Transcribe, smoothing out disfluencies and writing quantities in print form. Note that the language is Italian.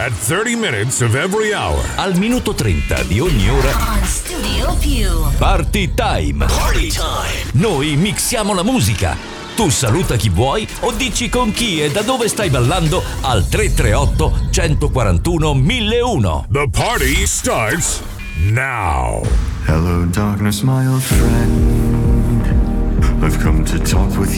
At 30 minutes of every hour. Al minuto 30 di ogni ora. On Studio Più. Party time. Party time. Noi mixiamo la musica. Tu saluta chi vuoi o dici con chi e da dove stai ballando al 338 141 1001. The party starts now. Hello, darkness, my old friend. I've come to talk with you.